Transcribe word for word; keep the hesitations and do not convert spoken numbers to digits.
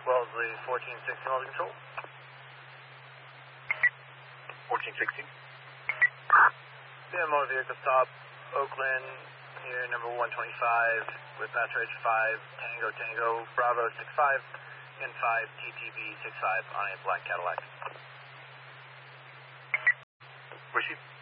Wellesley, fourteen sixteen, Wellesley Control. fourteen sixteen. Yeah, motor vehicle stop, Oakland, here, number one twenty-five, with master edge five, Tango Tango, Bravo six five, and five, T T B six five on a black Cadillac. Where's she?